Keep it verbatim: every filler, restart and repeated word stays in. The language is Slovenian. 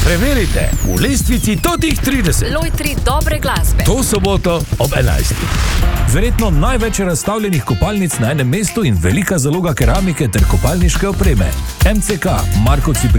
Preverite v lestvici Totih trideset. Lojtri dobre glasbe. To soboto ob enajstih. Verjetno največ razstavljenih kopalnic na enem mestu in velika zaloga keramike ter kopalniške opreme. M C K, Markovci pri